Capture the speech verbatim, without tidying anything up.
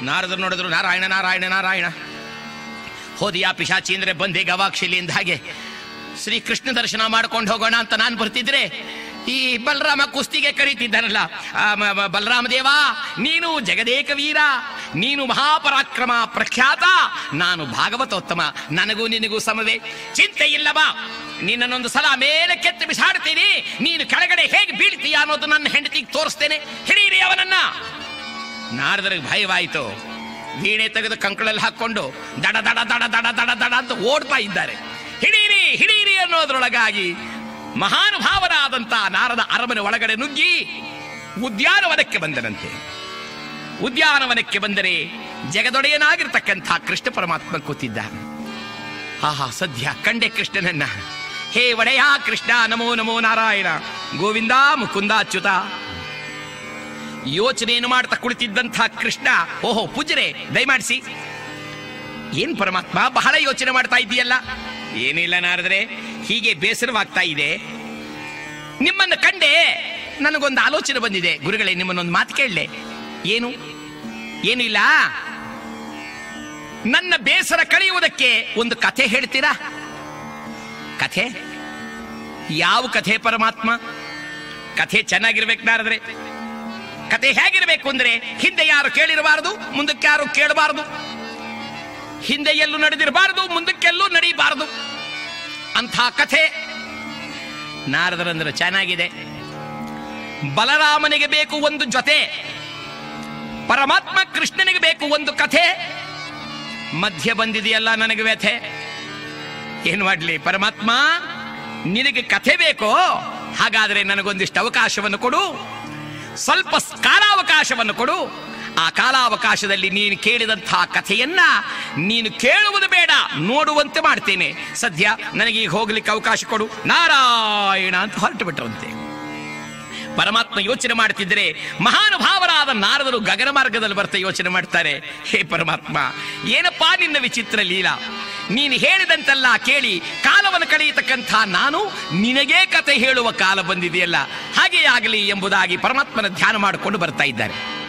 ನಾರದರು ನೋಡಿದ್ರು, ನಾರಾಯಣ ನಾರಾಯಣ ನಾರಾಯಣ. ಹೋದಿಯಾ ಪಿಶಾಚಿ ಅಂದ್ರೆ ಬಂದೆ ಗವಾಕ್ಷಿಲಿ ಅಂದ ಹಾಗೆ ಶ್ರೀಕೃಷ್ಣ ದರ್ಶನ ಮಾಡ್ಕೊಂಡು ಹೋಗೋಣ ಅಂತ ನಾನು ಬರ್ತಿದ್ರೆ ಈ ಬಲರಾಮ ಕುಸ್ತಿಗೆ ಕರೀತಿದ್ದಾನಲ್ಲ, ಬಲರಾಮ ದೇವ ನೀನು ಜಗದೇಕ ವೀರ, ನೀನು ಮಹಾಪರಾಕ್ರಮ ಪ್ರಖ್ಯಾತ, ನಾನು ಭಾಗವತೋತ್ತಮ, ನನಗೂ ನಿನಗೂ ಸಮವೇ, ಚಿಂತೆ ಇಲ್ಲವಾ, ನಿನ್ನನ್ನೊಂದು ಸಲ ಮೇಲೆ ಕೆತ್ತಿ ಬಿಸಾಡ್ತೀನಿ, ನೀನು ಕೆಳಗಡೆ ಹೇಗೆ ಬೀಳ್ತೀಯ ಅನ್ನೋದು ನನ್ನ ಹೆಂಡತಿಗೆ ತೋರಿಸ್ತೇನೆ, ಹಿಡೀರಿ ಅವನನ್ನ. ನಾರದರಿಗೆ ಭಯವಾಯಿತು. ವೀಣೆ ತೆಗೆದು ಕಂಕಳಲ್ಲಿ ಹಾಕೊಂಡು ದಡ ದಡ ದಡ ದಡ ದಡ ದಡ ಅಂತ ಓಡ್ತಾ ಇದ್ದಾರೆ. ಹಿಡೀರಿ ಹಿಡೀರಿ ಅನ್ನೋದ್ರೊಳಗಾಗಿ ಮಹಾನುಭಾವರಾದಂಥ ನಾರದ ಅರಮನೆ ಒಳಗಡೆ ನುಗ್ಗಿ ಉದ್ಯಾನವನಕ್ಕೆ ಬಂದನಂತೆ. ಉದ್ಯಾನವನಕ್ಕೆ ಬಂದರೆ ಜಗದೊಡೆಯನಾಗಿರ್ತಕ್ಕಂಥ ಕೃಷ್ಣ ಪರಮಾತ್ಮ ಕೂತಿದ್ದ. ಆಹಾ, ಸದ್ಯ ಕಂಡೆ ಕೃಷ್ಣನನ್ನ. ಹೇ ಒಡೆಯ ಕೃಷ್ಣ, ನಮೋ ನಮೋ ನಾರಾಯಣ, ಗೋವಿಂದ ಮುಕುಂದ ಅಚ್ಯುತ. ಯೋಚನೆಯನ್ನು ಮಾಡ್ತಾ ಕುಳಿತಿದ್ದಂಥ ಕೃಷ್ಣ, ಓಹೋ ಪೂಜ್ಯರೇ ದಯಮಾಡಿಸಿ. ಏನ್ ಪರಮಾತ್ಮ ಬಹಳ ಯೋಚನೆ ಮಾಡ್ತಾ ಇದ್ದೀಯಲ್ಲ? ಏನಿಲ್ಲ ನಾರದ್ರೆ, ಹೀಗೆ ಬೇಸರವಾಗ್ತಾ ಇದೆ. ನಿಮ್ಮನ್ನು ಕಂಡೆ ನನಗೊಂದು ಆಲೋಚನೆ ಬಂದಿದೆ ಗುರುಗಳೇ, ನಿಮ್ಮನ್ನೊಂದು ಮಾತು ಕೇಳಲೆ. ಏನು? ಏನಿಲ್ಲ, ನನ್ನ ಬೇಸರ ಕಳೆಯುವುದಕ್ಕೆ ಒಂದು ಕಥೆ ಹೇಳ್ತೀರಾ? ಕಥೆ? ಯಾವ ಕಥೆ ಪರಮಾತ್ಮ? ಕಥೆ ಚೆನ್ನಾಗಿರ್ಬೇಕು ನಾರದ್ರೆ. ಕಥೆ ಹೇಗಿರ್ಬೇಕು ಅಂದ್ರೆ, ಹಿಂದೆ ಯಾರು ಕೇಳಿರಬಾರದು, ಮುಂದಕ್ಕೆ ಯಾರು ಕೇಳಬಾರದು, ಹಿಂದೆ ಎಲ್ಲೂ ನಡೆದಿರಬಾರದು, ಮುಂದಕ್ಕೆಲ್ಲೂ ನಡೀಬಾರದು ಅಂಥ ಕಥೆ. ನಾರದರಂದ್ರೆ ಚೆನ್ನಾಗಿದೆ. ಬಲರಾಮನಿಗೆ ಬೇಕು ಒಂದು ಜೊತೆ, ಪರಮಾತ್ಮ ಕೃಷ್ಣನಿಗೆ ಬೇಕು ಒಂದು ಕಥೆ. ಮಧ್ಯ ಬಂದಿದೆಯಲ್ಲ ನನಗೆ ವ್ಯಥೆ. ಏನು ಮಾಡಲಿ ಪರಮಾತ್ಮ, ನಿನಗೆ ಕಥೆ ಬೇಕೋ? ಹಾಗಾದ್ರೆ ನನಗೊಂದಿಷ್ಟು ಅವಕಾಶವನ್ನು ಕೊಡು, ಸ್ವಲ್ಪ ಕಾಲಾವಕಾಶವನ್ನು ಕೊಡು. ಆ ಕಾಲಾವಕಾಶದಲ್ಲಿ ನೀನು ಕೇಳಿದಂತಹ ಕಥೆಯನ್ನ ನೀನು ಕೇಳುವುದು ಬೇಡ, ನೋಡುವಂತೆ ಮಾಡ್ತೇನೆ. ಸದ್ಯ ನನಗೆ ಈಗ ಹೋಗ್ಲಿಕ್ಕೆ ಅವಕಾಶ ಕೊಡು ನಾರಾಯಣ ಅಂತ ಹೊರಟು ಬಿಟ್ಟರಂತೆ. ಪರಮಾತ್ಮ ಯೋಚನೆ ಮಾಡ್ತಿದ್ರೆ ಮಹಾನುಭಾವರಾದ ನಾರದರು ಗಗನ ಮಾರ್ಗದಲ್ಲಿ ಬರ್ತಾ ಯೋಚನೆ ಮಾಡ್ತಾರೆ. ಹೇ ಪರಮಾತ್ಮ, ಏನಪ್ಪಾ ನಿನ್ನ ವಿಚಿತ್ರ ಲೀಲಾ, ನೀನು ಹೇಳಿದಂತೆಲ್ಲ ಕೇಳಿ ಕಾಲವನ್ನು ಕಳೆಯತಕ್ಕಂಥ ನಾನು ನಿನಗೇ ಕತೆ ಹೇಳುವ ಕಾಲ ಬಂದಿದೆಯಲ್ಲ, ಹಾಗೇ ಆಗಲಿ ಎಂಬುದಾಗಿ ಪರಮಾತ್ಮನ ಧ್ಯಾನ ಮಾಡಿಕೊಂಡು ಬರ್ತಾ ಇದ್ದಾರೆ.